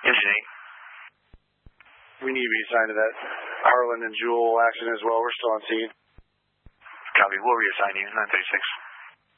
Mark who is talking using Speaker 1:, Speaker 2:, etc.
Speaker 1: Engine 8.
Speaker 2: We need to be assigned to that Harlan and Jewel accident as well. We're still on scene.
Speaker 1: Copy. We'll reassign you, 936.